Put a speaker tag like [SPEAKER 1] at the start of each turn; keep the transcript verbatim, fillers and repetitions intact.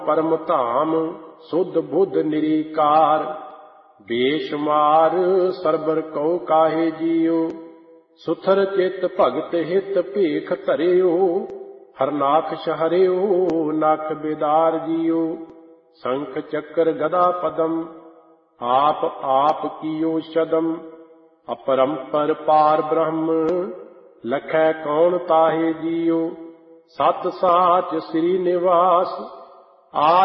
[SPEAKER 1] परम धाम सुध बुध निरीकार। बेशुमार सरबर कौ काहे जियो, सुथर चित भगत हित भीख धरियो। हरनाखश हरियो नख बिदार जियो, शंख चक्र गदा पदम आप आप कियो शदम। अपरंपर पार ब्रह्म लखै कौन ताहे जियो, सत साच श्री निवास।